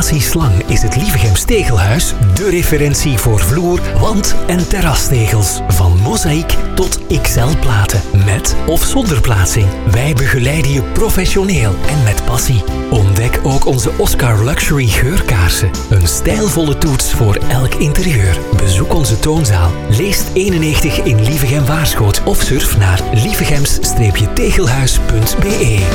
Basis Lang is het Lievegems Tegelhuis de referentie voor vloer, wand- en terrastegels. Van mozaïek tot XL-platen. Met of zonder plaatsing. Wij begeleiden je professioneel en met passie. Ontdek ook onze Oscar Luxury geurkaarsen. Een stijlvolle toets voor elk interieur. Bezoek onze toonzaal. Leest 91 in Lievegem-Waarschoot of surf naar lievegems-tegelhuis.be.